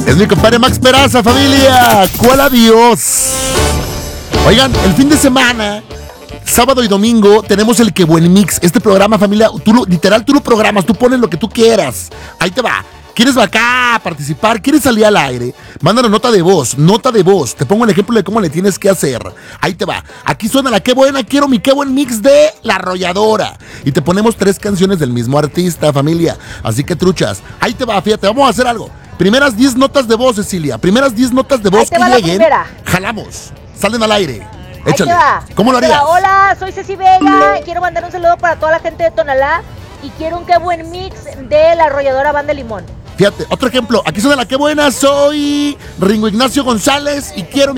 Es mi compadre Max Peraza, familia. ¿Cuál adiós? Oigan, el fin de semana, sábado y domingo, tenemos el Que Buen Mix. Este programa, familia, literal, tú lo programas, tú pones lo que tú quieras. Ahí te va. ¿Quieres acá a participar? ¿Quieres salir al aire? Mándanos nota de voz. Te pongo el ejemplo de cómo le tienes que hacer. Ahí te va. Aquí suena la Qué Buena, quiero mi Qué Buen Mix de La Arrolladora. Y te ponemos 3 canciones del mismo artista, familia. Así que truchas. Ahí te va, fíjate, vamos a hacer algo. Primeras 10 notas de voz, Cecilia. Primeras 10 notas de voz que lleguen. Jalamos. Salen al aire. Échale. ¿Cómo lo harías? Hola, soy Ceci Vega. Quiero mandar un saludo para toda la gente de Tonalá. Y quiero un Qué Buen Mix de La Arrolladora Banda Limón. Fíjate, otro ejemplo. Aquí suena la Qué Buena. Soy Ringo Ignacio González y quiero